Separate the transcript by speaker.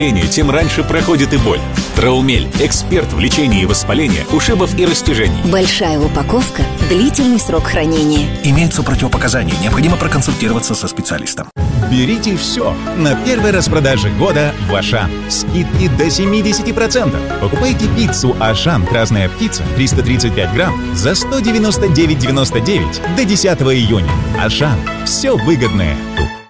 Speaker 1: тем раньше проходит и боль. Траумель – эксперт в лечении воспаления, ушибов и растяжений.
Speaker 2: Большая упаковка, длительный срок хранения.
Speaker 3: Имеются противопоказания. Необходимо проконсультироваться со специалистом.
Speaker 4: Берите все на первой распродаже года в Ашан. Скидки до 70%. Покупайте пиццу Ашан «Красная птица» 335 грамм за 199,99 до 10 июня. Ашан. Все выгодное тут.